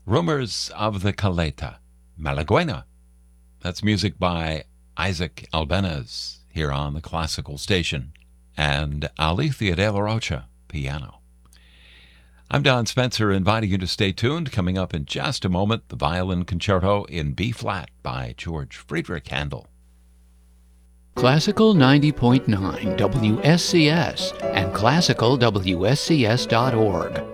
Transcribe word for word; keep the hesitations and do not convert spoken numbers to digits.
Rumors of the Caleta, Malaguena. That's music by Isaac Albanez here on the Classical Station, and Alicia de la Rocha, piano. I'm Don Spencer, inviting you to stay tuned. Coming up in just a moment, the Violin Concerto in B-flat by George Friedrich Handel. Classical ninety point nine W S C S and classical W S C S dot org.